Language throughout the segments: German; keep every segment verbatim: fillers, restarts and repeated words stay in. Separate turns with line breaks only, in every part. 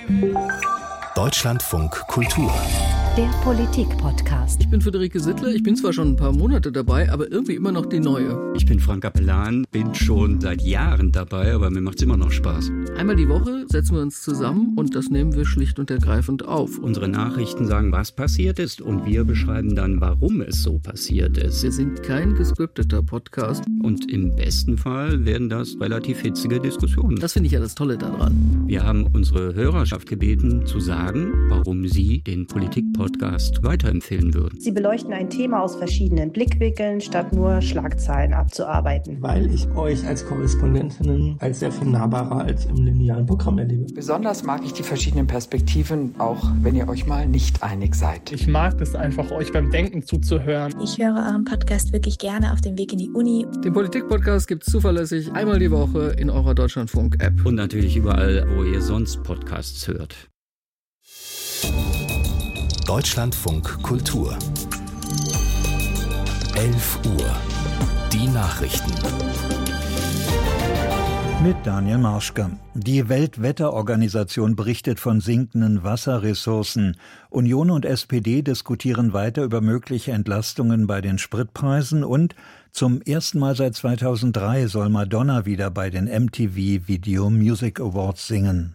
Deutschlandfunk Kultur.
Der Politik-Podcast.
Ich bin Friederike Sittler, ich bin zwar schon ein paar Monate dabei, aber irgendwie immer noch die Neue.
Ich bin Frank Capellan, bin schon seit Jahren dabei, aber mir macht es immer noch Spaß.
Einmal die Woche setzen wir uns zusammen und das nehmen wir schlicht und ergreifend auf.
Unsere Nachrichten sagen, was passiert ist, und wir beschreiben dann, warum es so passiert ist.
Wir sind kein gescripteter Podcast.
Und im besten Fall werden das relativ hitzige Diskussionen.
Das finde ich ja das Tolle daran.
Wir haben unsere Hörerschaft gebeten, zu sagen, warum sie den Politik-Podcast weiterempfehlen würden.
Sie beleuchten ein Thema aus verschiedenen Blickwinkeln, statt nur Schlagzeilen abzuarbeiten.
Weil ich euch als Korrespondentinnen als sehr viel nahbarer als im linearen Programm erlebe.
Besonders mag ich die verschiedenen Perspektiven, auch wenn ihr euch mal nicht einig seid.
Ich mag es einfach, euch beim Denken zuzuhören.
Ich höre euren Podcast wirklich gerne auf dem Weg in die Uni.
Den Politik-Podcast gibt es zuverlässig einmal die Woche in eurer Deutschlandfunk-App.
Und natürlich überall, wo ihr sonst Podcasts hört.
Deutschlandfunk Kultur. elf Uhr. Die Nachrichten.
Mit Daniel Marschke. Die Weltwetterorganisation berichtet von sinkenden Wasserressourcen. Union und S P D diskutieren weiter über mögliche Entlastungen bei den Spritpreisen und zum ersten Mal seit zweitausenddrei soll Madonna wieder bei den M T V Video Music Awards singen.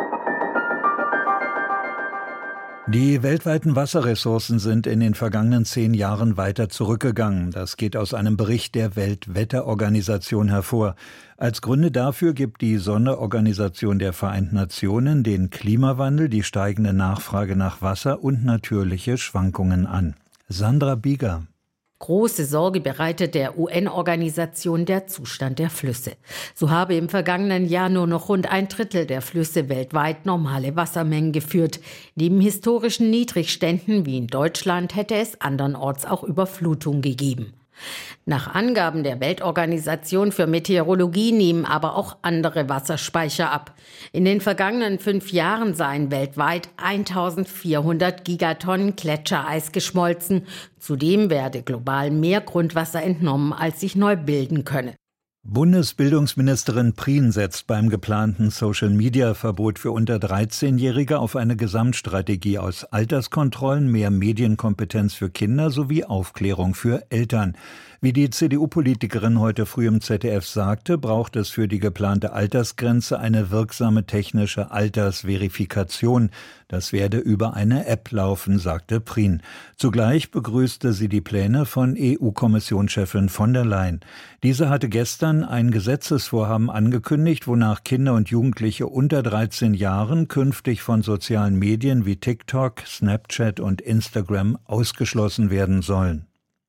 Die weltweiten Wasserressourcen sind in den vergangenen zehn Jahren weiter zurückgegangen. Das geht aus einem Bericht der Weltwetterorganisation hervor. Als Gründe dafür gibt die Sonderorganisation der Vereinten Nationen den Klimawandel, die steigende Nachfrage nach Wasser und natürliche Schwankungen an. Sandra Bieger.
Große Sorge bereitet der U N-Organisation der Zustand der Flüsse. So habe im vergangenen Jahr nur noch rund ein Drittel der Flüsse weltweit normale Wassermengen geführt. Neben historischen Niedrigständen wie in Deutschland hätte es andernorts auch Überflutung gegeben. Nach Angaben der Weltorganisation für Meteorologie nehmen aber auch andere Wasserspeicher ab. In den vergangenen fünf Jahren seien weltweit eintausendvierhundert Gigatonnen Gletschereis geschmolzen. Zudem werde global mehr Grundwasser entnommen, als sich neu bilden könne.
Bundesbildungsministerin Prien setzt beim geplanten Social-Media-Verbot für unter dreizehnjährige auf eine Gesamtstrategie aus Alterskontrollen, mehr Medienkompetenz für Kinder sowie Aufklärung für Eltern. Wie die C D U-Politikerin heute früh im Z D F sagte, braucht es für die geplante Altersgrenze eine wirksame technische Altersverifikation. Das werde über eine App laufen, sagte Prien. Zugleich begrüßte sie die Pläne von E U-Kommissionschefin von der Leyen. Diese hatte gestern ein Gesetzesvorhaben angekündigt, wonach Kinder und Jugendliche unter dreizehn Jahren künftig von sozialen Medien wie TikTok, Snapchat und Instagram ausgeschlossen werden sollen.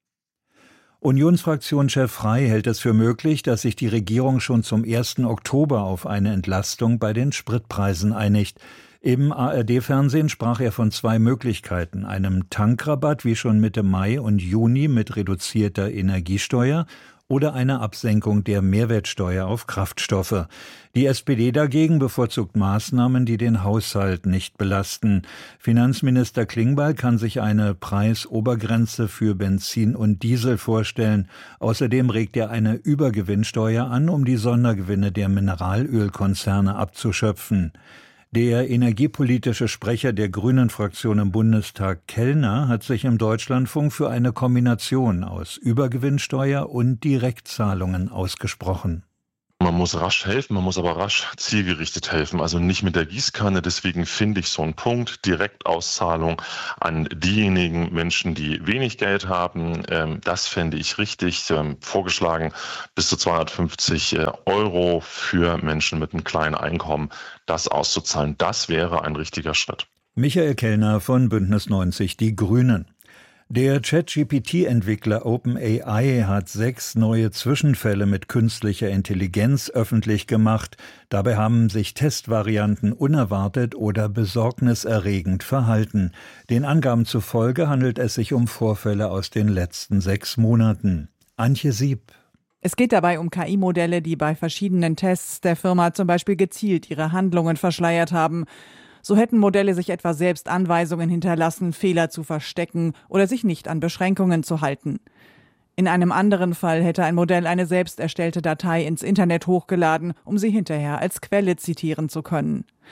Unionsfraktionschef Frey hält es für möglich, dass sich die Regierung schon zum ersten Oktober auf eine Entlastung bei den Spritpreisen einigt. Im A R D-Fernsehen sprach er von zwei Möglichkeiten, einem Tankrabatt wie schon Mitte Mai und Juni mit reduzierter Energiesteuer oder einer Absenkung der Mehrwertsteuer auf Kraftstoffe. Die S P D dagegen bevorzugt Maßnahmen, die den Haushalt nicht belasten. Finanzminister Klingbeil kann sich eine Preisobergrenze für Benzin und Diesel vorstellen. Außerdem regt er eine Übergewinnsteuer an, um die Sondergewinne der Mineralölkonzerne abzuschöpfen. Der energiepolitische Sprecher der Grünen-Fraktion im Bundestag, Kellner, hat sich im Deutschlandfunk für eine Kombination aus Übergewinnsteuer und Direktzahlungen ausgesprochen.
Man muss rasch helfen, man muss aber rasch zielgerichtet helfen, also nicht mit der Gießkanne. Deswegen finde ich so einen Punkt, Direktauszahlung an diejenigen Menschen, die wenig Geld haben. Das fände ich richtig. Vorgeschlagen bis zu zweihundertfünfzig Euro für Menschen mit einem kleinen Einkommen, das auszuzahlen. Das wäre ein richtiger Schritt.
Michael Kellner von Bündnis neunzig Die Grünen. Der Chat-G P T-Entwickler OpenAI hat sechs neue Zwischenfälle mit künstlicher Intelligenz öffentlich gemacht. Dabei haben sich Testvarianten unerwartet oder besorgniserregend verhalten. Den Angaben zufolge handelt es sich um Vorfälle aus den letzten sechs Monaten. Antje Sieb.
Es geht dabei um K I-Modelle, die bei verschiedenen Tests der Firma zum Beispiel gezielt ihre Handlungen verschleiert haben. So hätten Modelle sich etwa selbst Anweisungen hinterlassen, Fehler zu verstecken oder sich nicht an Beschränkungen zu halten. In einem anderen Fall hätte ein Modell eine selbst erstellte Datei ins Internet hochgeladen, um sie hinterher als Quelle zitieren zu können.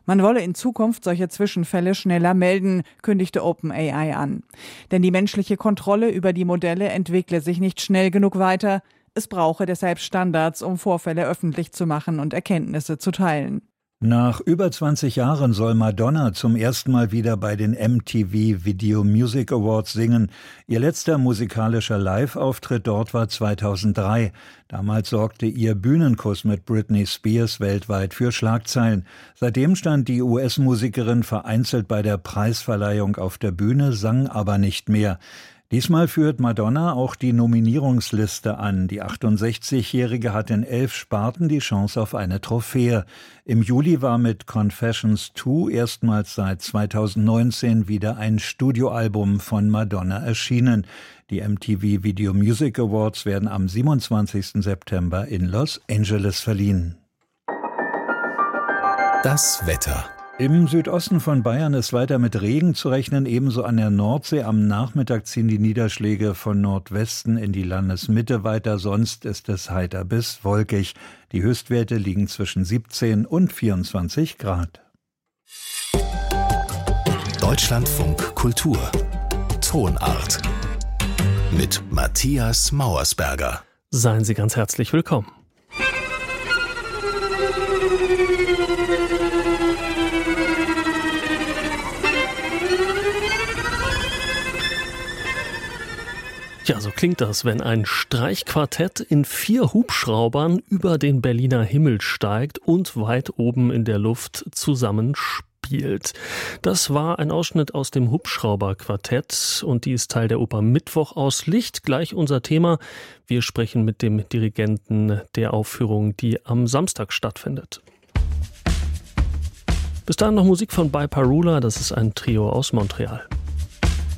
Man wolle in Zukunft solche Zwischenfälle schneller melden, kündigte OpenAI an. Denn die menschliche Kontrolle über die Modelle entwickle sich nicht schnell genug weiter. Es brauche deshalb Standards, um Vorfälle öffentlich zu machen und Erkenntnisse zu teilen.
Nach über zwanzig Jahren soll Madonna zum ersten Mal wieder bei den M T V Video Music Awards singen. Ihr letzter musikalischer Live-Auftritt dort war zweitausenddrei. Damals sorgte ihr Bühnenkuss mit Britney Spears weltweit für Schlagzeilen. Seitdem stand die U S-Musikerin vereinzelt bei der Preisverleihung auf der Bühne, sang aber nicht mehr. Diesmal führt Madonna auch die Nominierungsliste an. Die achtundsechzigjährige hat in elf Sparten die Chance auf eine Trophäe. Im Juli war mit Confessions zwei erstmals seit zweitausendneunzehn wieder ein Studioalbum von Madonna erschienen. Die M T V Video Music Awards werden am siebenundzwanzigsten September in Los Angeles verliehen.
Das Wetter.
Im Südosten von Bayern ist weiter mit Regen zu rechnen, ebenso an der Nordsee. Am Nachmittag ziehen die Niederschläge von Nordwesten in die Landesmitte weiter, sonst ist es heiter bis wolkig. Die Höchstwerte liegen zwischen siebzehn und vierundzwanzig Grad.
Deutschlandfunk Kultur. Tonart. Mit Matthias Mauersberger.
Seien Sie ganz herzlich willkommen. Ja, so klingt das, wenn ein Streichquartett in vier Hubschraubern über den Berliner Himmel steigt und weit oben in der Luft zusammenspielt. Das war ein Ausschnitt aus dem Hubschrauberquartett und die ist Teil der Oper Mittwoch aus Licht. Gleich unser Thema. Wir sprechen mit dem Dirigenten der Aufführung, die am Samstag stattfindet. Bis dahin noch Musik von By Parula, das ist ein Trio aus Montreal.